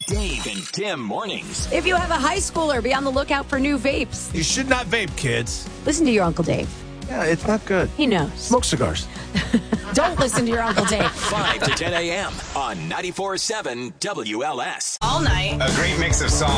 Dave and Tim mornings. If you have a high schooler, be on the lookout for new vapes. You should not vape, kids. Listen to your Uncle Dave. Yeah, it's not good. He knows. Smoke cigars. Don't listen to your Uncle Dave. 5 to 10 a.m. on 94.7 WLS. All night. A great mix of songs.